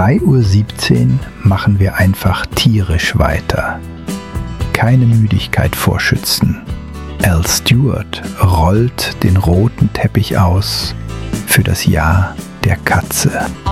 3:17 Uhr machen wir einfach tierisch weiter. Keine Müdigkeit vorschützen. Al Stewart rollt den roten Teppich aus für das Jahr der Katze.